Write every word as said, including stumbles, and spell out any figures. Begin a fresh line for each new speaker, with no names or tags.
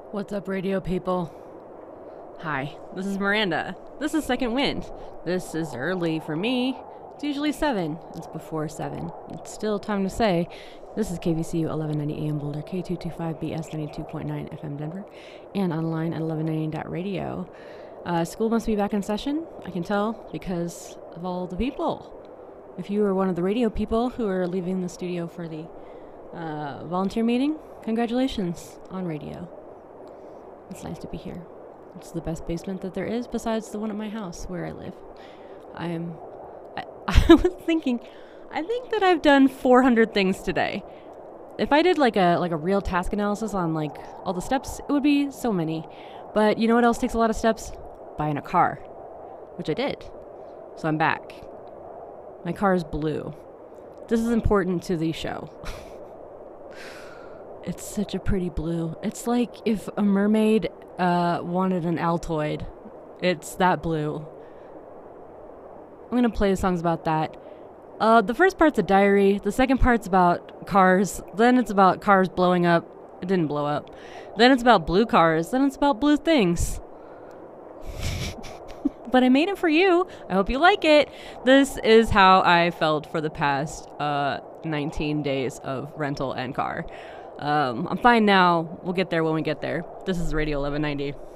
What's up, radio people? Hi, this is Miranda. This is Second Wind. This is early for me. It's usually seven. It's before seven. It's still time to say. This is K V C U eleven ninety A M Boulder, K two twenty-five B S ninety-two point nine F M Denver, and online at eleven ninety dot radio. Uh, school must be back in session, I can tell, because of all the people. If you are one of the radio people who are leaving the studio for the uh, volunteer meeting, congratulations on radio. It's nice to be here. It's the best basement that there is besides the one at my house where I live. I am... I, I was thinking... I think that I've done four hundred things today. If I did like a like a real task analysis on like all the steps, it would be so many. But you know what else takes a lot of steps? Buying a car. Which I did. So I'm back. My car is blue. This is important to the show. It's such a pretty blue. It's like if a mermaid uh, wanted an Altoid. It's that blue. I'm going to play songs about that. Uh, the first part's a diary. The second part's about cars. Then it's about cars blowing up. It didn't blow up. Then it's about blue cars. Then it's about blue things. But I made it for you. I hope you like it. This is how I felt for the past uh, nineteen days of rental and car. Um, I'm fine now. We'll get there when we get there. This is Radio eleven ninety.